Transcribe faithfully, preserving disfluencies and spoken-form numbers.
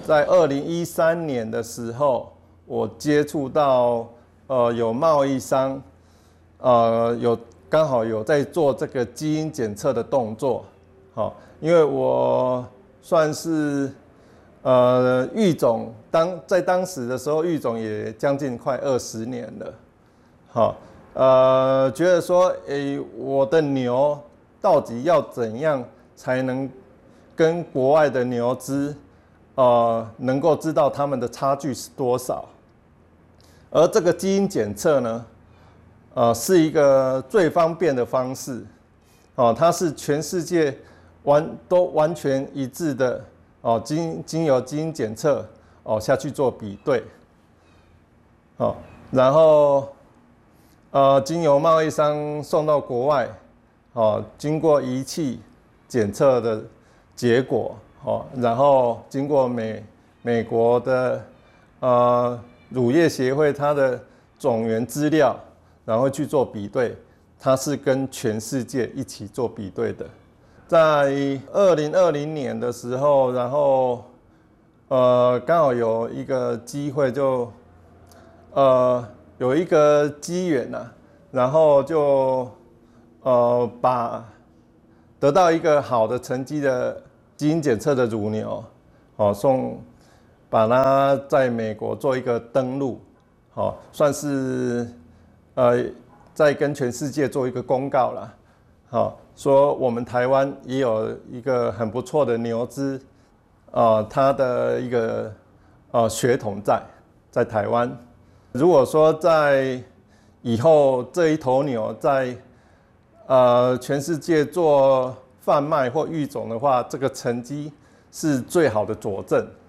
在二零一三年的时候，我接触到呃有贸易商，呃有刚好有在做这个基因检测的动作，好，因为我算是呃育种当在当时的时候育种也将近快二十年了，好，呃觉得说，诶，我的牛到底要怎样才能跟国外的牛只，呃，能够知道它们的差距是多少？而这个基因检测呢，呃，是一个最方便的方式，哦，它是全世界完都完全一致的，哦，经经由基因检测哦下去做比对，哦，然后呃，经由贸易商送到国外，哦，经过仪器检测的结果，哦，然后经过美美国的呃乳业协会它的种源资料，然后去做比对，它是跟全世界一起做比对的。在二零二零年的时候，然后呃刚好有一个机会就，呃有一个机缘呐，然后就呃把得到一个好的成绩的基因检测的乳牛，哦送把它在美国做一个登录，哦算是呃在跟全世界做一个公告啦，好说我们台湾也有一个很不错的牛只，呃它的一个呃血统在在台湾。如果说在以后这一头牛在呃全世界做贩卖或育种的话，这个成绩是最好的佐证。